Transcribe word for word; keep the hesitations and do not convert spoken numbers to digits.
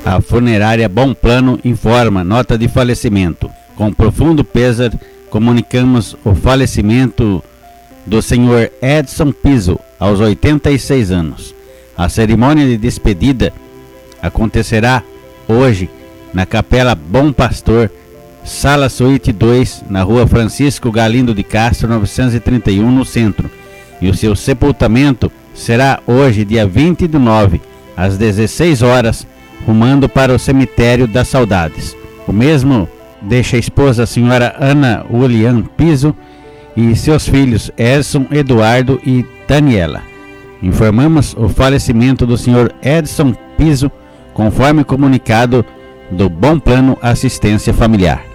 A funerária Bom Plano informa nota de falecimento. Com profundo pesar, comunicamos o falecimento do senhor Edson Piso, aos oitenta e seis anos. A cerimônia de despedida acontecerá hoje na Capela Bom Pastor, Sala Suíte dois, na rua Francisco Galindo de Castro, novecentos e trinta e um, no centro. E o seu sepultamento será hoje, dia vinte do nove, às dezesseis horas, rumando para o Cemitério das Saudades. O mesmo deixa a esposa, a senhora Ana Ulian Piso, e seus filhos Edson, Eduardo e Daniela. Informamos o falecimento do senhor Edson Piso, conforme comunicado do Bom Plano Assistência Familiar.